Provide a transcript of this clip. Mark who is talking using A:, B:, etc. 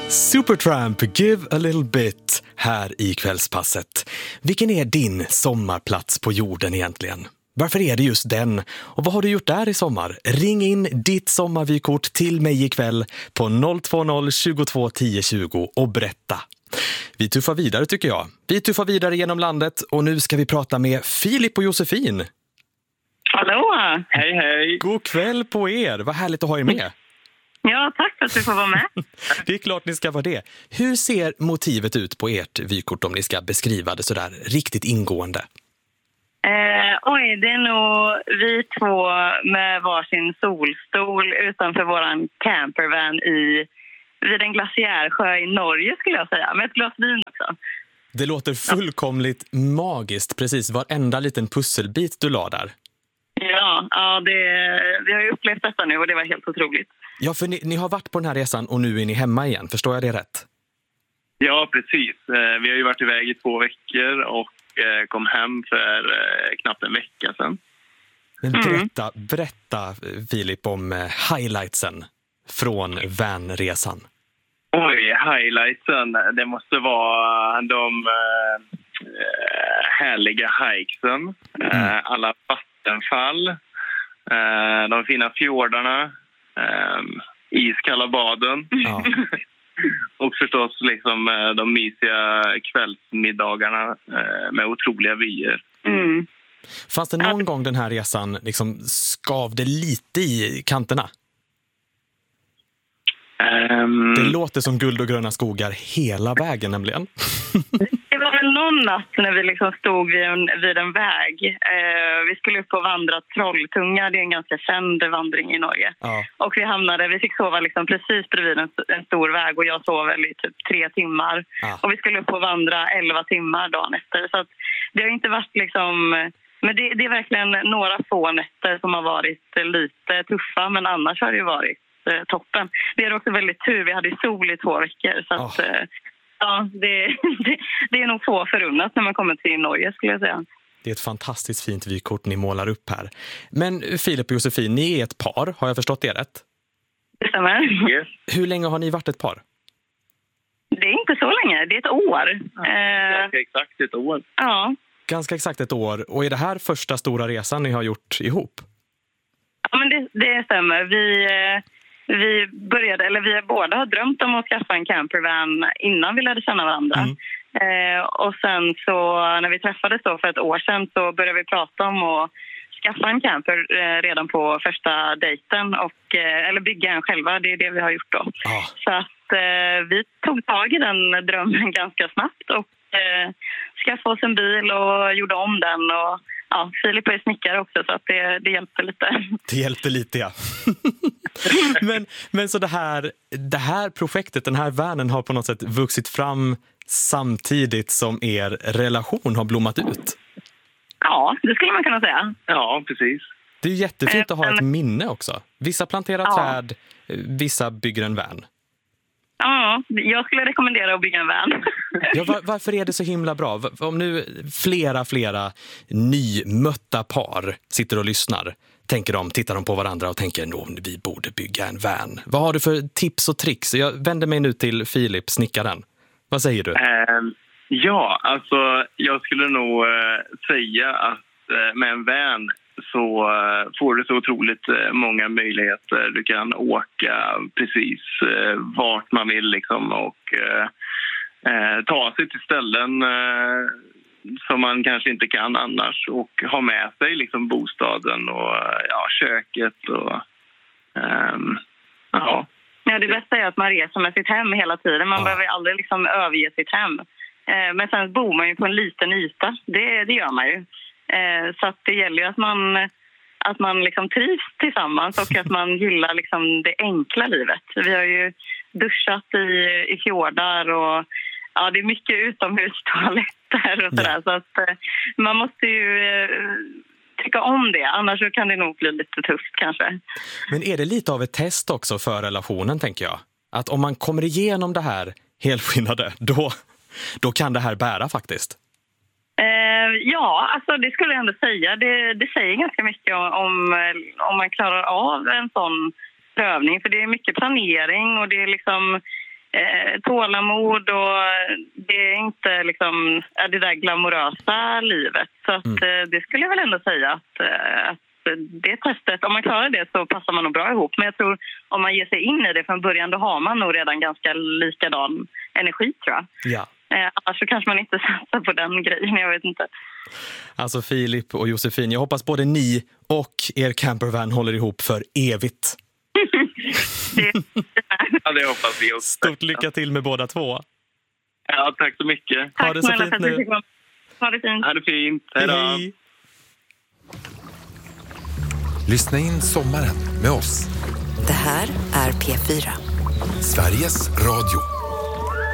A: Supertramp, Give a little bit här i Kvällspasset. Vilken är din sommarplats på jorden egentligen? Varför är det just den? Och vad har du gjort där i sommar? Ring in ditt sommarvykort till mig ikväll på 020 22 10 20 och berätta. Vi tuffar vidare tycker jag. Vi tuffar vidare genom landet och nu ska vi prata med Filip och Josefin.
B: Hallå!
C: Hej, hej.
A: God kväll på er. Vad härligt att ha er med.
B: Ja, tack för att du får vara med.
A: Det är klart ni ska vara det. Hur ser motivet ut på ert vykort om ni ska beskriva det sådär riktigt ingående?
B: Det är nog vi två med varsin solstol utanför våran campervan vid en glaciärsjö i Norge skulle jag säga. Med ett glas vin också.
A: Det låter fullkomligt magiskt, precis varenda liten pusselbit du la där.
B: Ja, vi har ju upplevt detta nu och det var helt otroligt.
A: Ja, för ni har varit på den här resan och nu är ni hemma igen. Förstår jag det rätt?
C: Ja, precis. Vi har ju varit iväg i 2 veckor och kom hem för knappt en vecka sedan.
A: Men berätta Filip om highlightsen från vanresan.
C: Oj, highlightsen. Det måste vara de härliga hikesen. Alla vattenfall. De fina fjordarna. Iskalla baden.
A: Ja.
C: Och förstås liksom de mysiga kvällsmiddagarna med otroliga vyer.
A: Fanns det någon gång den här resan liksom skavde lite i kanterna? Det låter som guld och gröna skogar hela vägen nämligen.
B: Det var väl någon natt när vi liksom stod vid en väg. Vi skulle upp och vandra Trolltunga. Det är en ganska känd vandring i Norge.
A: Ja.
B: Och vi fick sova liksom precis bredvid en stor väg. Och jag sov väl i typ 3 timmar.
A: Ja.
B: Och vi skulle upp och vandra 11 timmar dagen efter. Så att det har inte varit liksom... Men det är verkligen några få nätter som har varit lite tuffa. Men annars har det ju varit toppen. Det är också väldigt tur. Vi hade sol i 2 veckor. Så att... Ja, det är nog få förunnat när man kommer till Norge skulle jag säga.
A: Det är ett fantastiskt fint vykort ni målar upp här. Men Filip och Josefin, ni är ett par, har jag förstått det rätt?
B: Det stämmer.
C: Yes.
A: Hur länge har ni varit ett par?
B: Det är inte så länge, det är ett år.
C: Ganska exakt ett år.
B: Ja.
A: Ganska exakt ett år. Och är det här första stora resan ni har gjort ihop?
B: Ja, men det stämmer. Vi båda har drömt om att skaffa en campervan innan vi lärde känna varandra. Och sen så när vi träffades då för ett år sedan så började vi prata om att skaffa en camper redan på första dejten eller bygga en själva. Det är det vi har gjort då. Så att vi tog tag i den drömmen ganska snabbt och skaffade oss en bil och gjorde om den och ja, Filip är snickare också så att det hjälpte lite.
A: Det hjälpte lite, ja. men så det här projektet, den här vanen har på något sätt vuxit fram samtidigt som er relation har blommat ut.
B: Ja, det skulle man kunna säga.
C: Ja, precis.
A: Det är ju jättefint att ha ett minne också. Vissa planterar träd, vissa bygger en van.
B: Ja, jag skulle rekommendera att bygga en van.
A: Ja, varför är det så himla bra? Om nu flera nymötta par sitter och lyssnar, tittar de på varandra och tänker vi borde bygga en van. Vad har du för tips och tricks? Jag vänder mig nu till Filip, snickaren. Vad säger du?
C: Ja, alltså jag skulle nog säga att med en van så får du så otroligt många möjligheter. Du kan åka precis vart man vill liksom och ta sig till ställen som man kanske inte kan annars och ha med sig liksom bostaden och köket och ja.
B: Ja, det bästa är att man reser med sitt hem hela tiden. Man behöver aldrig liksom överge sitt hem. Men sen bor man ju på en liten yta. Det gör man ju. Så att det gäller ju att man liksom trivs tillsammans och att man gillar liksom det enkla livet. Vi har ju duschat i fjordar och det är mycket utomhustoaletter och sådär. Så att man måste ju tycka om det. Annars så kan det nog bli lite tufft kanske.
A: Men är det lite av ett test också för relationen, tänker jag? Att om man kommer igenom det här helskinnade, då kan det här bära faktiskt.
B: Ja, alltså det skulle jag ändå säga. Det säger ganska mycket om man klarar av en sån prövning. För det är mycket planering och det är liksom tålamod och det är inte liksom det där glamorösa livet. Så att, det skulle jag väl ändå säga att det testet, om man klarar det så passar man nog bra ihop. Men jag tror om man ger sig in i det från början, då har man nog redan ganska likadan energi, tror jag.
A: Ja.
B: Annars så kanske man inte satsar på den grejen, jag vet inte.
A: Alltså Filip och Josefin, jag hoppas både ni och er campervan håller ihop för evigt.
C: Ja, det hoppas vi också.
A: Stort lycka till med båda två.
C: Ja, tack så mycket.
A: Ha det så fint nu.
B: Ha det fint.
C: Ha det fint. Hej då.
A: Hej.
D: Lyssna in sommaren med oss.
E: Det här är P4.
D: Sveriges Radio.